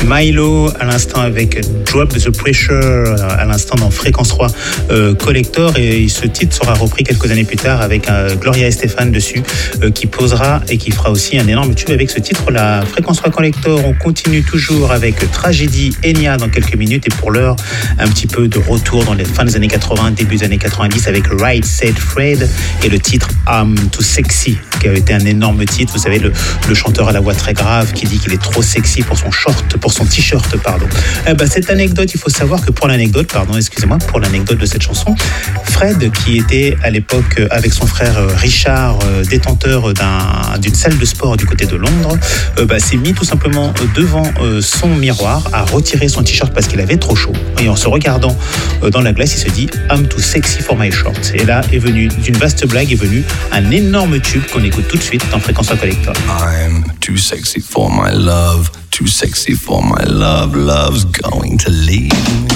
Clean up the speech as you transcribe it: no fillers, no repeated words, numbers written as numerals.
Milo à l'instant avec Drop the Pressure à l'instant dans Fréquence 3 Collector, et ce titre sera repris quelques années plus tard avec Gloria Estefan dessus qui posera et qui fera aussi un énorme tube avec ce titre là. Fréquence 3 Collector, on continue toujours avec Tragédie Enya dans quelques minutes, et pour l'heure un petit peu de retour dans les fins des années 80, début des années 90 avec Right Said Fred et le titre I'm Too Sexy qui a été un énorme titre. Vous savez, le chanteur à la voix très grave qui dit qu'il est trop sexy pour son t-shirt, pardon. Cette anecdote, il faut savoir que pour l'anecdote de cette chanson, Fred, qui était à l'époque avec son frère Richard, détenteur d'une salle de sport du côté de Londres, s'est mis tout simplement devant son miroir à retirer son t-shirt parce qu'il avait trop chaud. Et en se regardant dans la glace, il se dit I'm too sexy for my shorts. Et là est venu, d'une vaste blague, est venu un énorme tube qu'on écoute tout de suite dans Fréquence 3 Collector. I'm too sexy for my love, too sexy for my love, love's going to leave me.